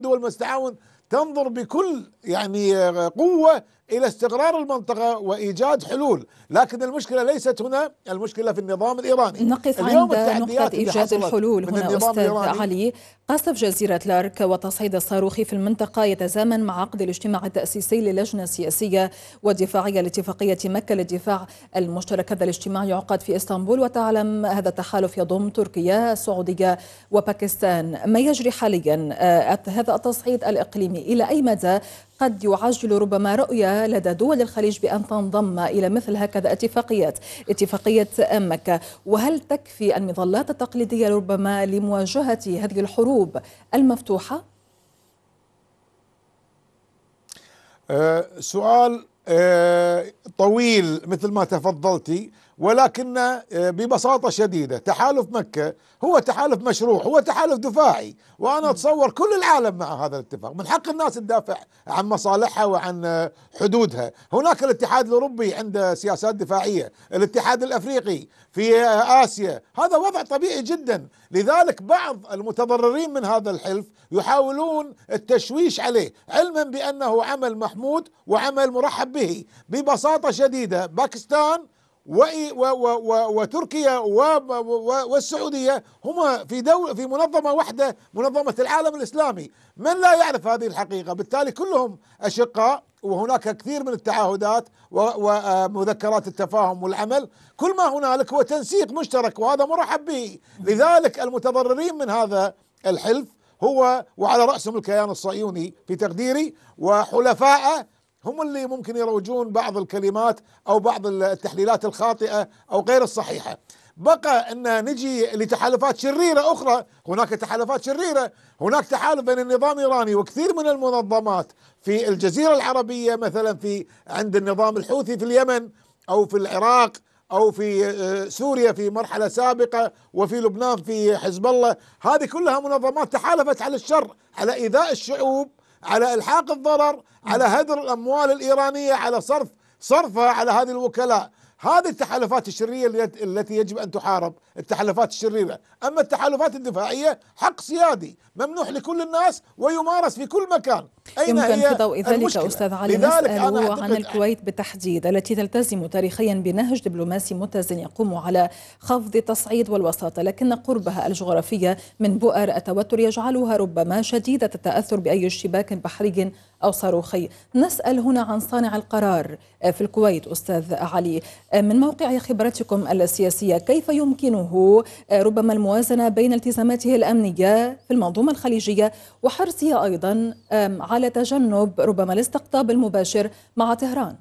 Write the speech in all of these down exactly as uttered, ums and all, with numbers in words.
دول المستعاون تنظر بكل يعني قوة إلى استقرار المنطقة وإيجاد حلول، لكن المشكلة ليست هنا، المشكلة في النظام الإيراني. نقف اليوم عند التحديات نقطة إيجاد الحلول هنا أستاذ علي. قصف جزيرة لارك والتصعيد الصاروخي في المنطقة يتزامن مع عقد الاجتماع التأسيسي للجنة السياسية والدفاعية لاتفاقية مكة للدفاع المشترك. هذا الاجتماع يعقد في إسطنبول، وتعلم هذا التحالف يضم تركيا، السعودية وباكستان. ما يجري حاليا هذا التصعيد الإقليمي إلى أي مدى قد يعجل ربما رؤية لدى دول الخليج بأن تنضم إلى مثل هكذا اتفاقيات اتفاقية مكة؟ وهل تكفي المظلات التقليدية ربما لمواجهة هذه الحروب المفتوحة؟ أه سؤال أه طويل مثل ما تفضلتي، ولكن ببساطة شديدة تحالف مكة هو تحالف مشروع، هو تحالف دفاعي، وأنا أتصور كل العالم مع هذا الاتفاق. من حق الناس تدافع عن مصالحها وعن حدودها. هناك الاتحاد الأوروبي عنده سياسات دفاعية، الاتحاد الأفريقي في آسيا، هذا وضع طبيعي جدا. لذلك بعض المتضررين من هذا الحلف يحاولون التشويش عليه، علما بأنه عمل محمود وعمل مرحب به. ببساطة شديدة باكستان وتركيا والسعودية هما في دولة في منظمة واحدة، منظمة العالم الإسلامي. من لا يعرف هذه الحقيقة؟ بالتالي كلهم أشقاء، وهناك كثير من التعهدات ومذكرات التفاهم والعمل. كل ما هنالك هو تنسيق مشترك، وهذا مرحب به. لذلك المتضررين من هذا الحلف هو وعلى رأسهم الكيان الصهيوني في تقديري وحلفائه، هم اللي ممكن يروجون بعض الكلمات أو بعض التحليلات الخاطئة أو غير الصحيحة. بقى أن نجي لتحالفات شريرة أخرى. هناك تحالفات شريرة، هناك تحالف بين النظام الإيراني وكثير من المنظمات في الجزيرة العربية، مثلا في عند النظام الحوثي في اليمن أو في العراق أو في سوريا في مرحلة سابقة، وفي لبنان في حزب الله. هذه كلها منظمات تحالفت على الشر، على إيذاء الشعوب، على إلحاق الضرر، على هدر الأموال الإيرانية، على صرف صرفها على هذه الوكلاء. هذه التحالفات الشريرة التي يجب أن تحارب، التحالفات الشريرة. أما التحالفات الدفاعية حق سيادي ممنوح لكل الناس ويمارس في كل مكان. أين يمكن هي في ضوء ذلك أستاذ علي نسأل عن الكويت بالتحديد، التي تلتزم تاريخيا بنهج دبلوماسي متزن يقوم على خفض التصعيد والوساطة، لكن قربها الجغرافية من بؤر التوتر يجعلها ربما شديدة التأثر بأي اشتباك بحري أو صاروخي. نسأل هنا عن صانع القرار في الكويت أستاذ علي، من موقع خبرتكم السياسية كيف يمكنه ربما الموازنة بين التزاماته الأمنية في المنظومة الخليجية وحرصه أيضا على تجنب ربما الاستقطاب المباشر مع طهران؟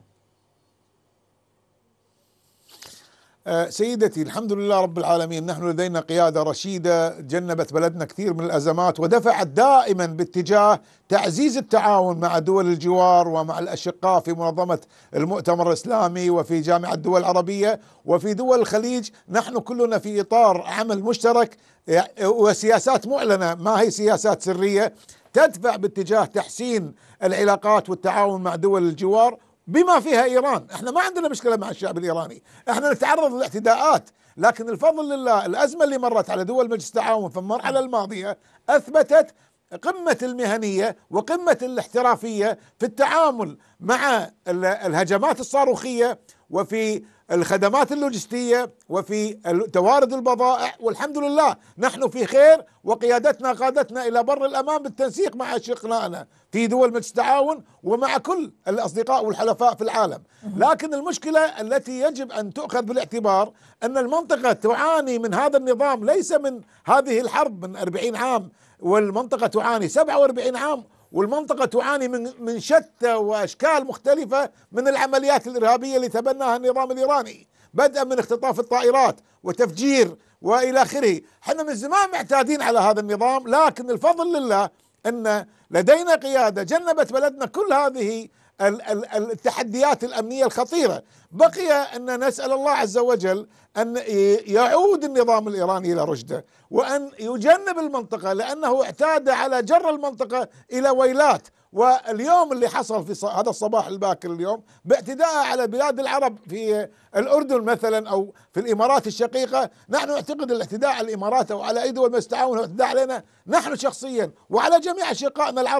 سيدتي الحمد لله رب العالمين، نحن لدينا قيادة رشيدة جنبت بلدنا كثير من الأزمات، ودفعت دائما باتجاه تعزيز التعاون مع دول الجوار ومع الأشقاء في منظمة المؤتمر الإسلامي وفي جامعة الدول العربية وفي دول الخليج. نحن كلنا في إطار عمل مشترك وسياسات معلنة، ما هي سياسات سرية، تدفع باتجاه تحسين العلاقات والتعاون مع دول الجوار بما فيها إيران. احنا ما عندنا مشكلة مع الشعب الإيراني، احنا نتعرض للاعتداءات، لكن الفضل لله الأزمة اللي مرت على دول مجلس التعاون في المرحلة الماضية أثبتت قمة المهنية وقمة الاحترافية في التعامل مع الهجمات الصاروخية وفي الخدمات اللوجستية وفي توارد البضائع. والحمد لله نحن في خير، وقيادتنا قادتنا إلى بر الأمان بالتنسيق مع أشقائنا في دول مجلس التعاون ومع كل الأصدقاء والحلفاء في العالم. لكن المشكلة التي يجب أن تؤخذ بالاعتبار أن المنطقة تعاني من هذا النظام، ليس من هذه الحرب من أربعين عام، والمنطقة تعاني سبعة وأربعين عام، والمنطقة تعاني من من شتى وأشكال مختلفة من العمليات الإرهابية اللي تبناها النظام الإيراني، بدءا من اختطاف الطائرات وتفجير وإلى آخره. احنا من زمان معتادين على هذا النظام، لكن الفضل لله أن لدينا قيادة جنبت بلدنا كل هذه التحديات الأمنية الخطيرة. بقي أن نسأل الله عز وجل أن يعود النظام الإيراني إلى رشده وأن يجنب المنطقة، لأنه اعتاد على جر المنطقة إلى ويلات. واليوم اللي حصل في هذا الصباح الباكر اليوم باعتداء على بلاد العرب في الأردن مثلا أو في الإمارات الشقيقة، نحن نعتقد الاعتداء على الإمارات أو على أي دول ما يستعاون اعتداء علينا نحن شخصيا وعلى جميع أشقائنا العرب.